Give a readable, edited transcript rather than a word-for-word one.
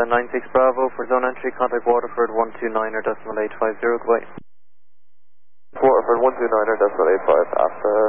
96 Bravo for zone entry, contact Waterford 129er decimal 850, goodbye. Waterford 129er decimal 85, after